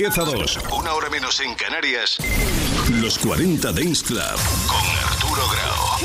10 a 2. Una hora menos en Canarias. Los 40 Dance Club. Con Arturo Grau.